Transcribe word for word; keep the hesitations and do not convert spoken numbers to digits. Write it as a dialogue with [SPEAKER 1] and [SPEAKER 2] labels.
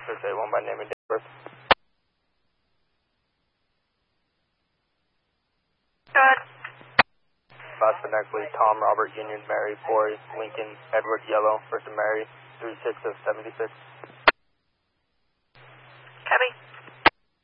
[SPEAKER 1] Just say one by name and date of birth.
[SPEAKER 2] Good.
[SPEAKER 1] Last but not least, Tom, Robert, Union, Mary, Boris, Lincoln, Edward, Yellow, first and Mary, three six of seventy-six.